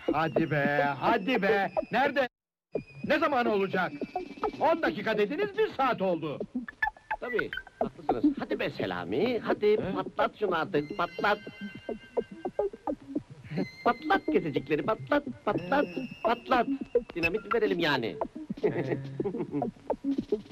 Hadi be, hadi be! Nerede? Ne zaman olacak? 10 dakika dediniz, 1 saat oldu. Tabii, haklısınız. Hadi be Selami, hadi patlat şunu artık, patlat! Patlat kesecikleri, patlat, patlat, patlat! Dinamit mi verelim yani?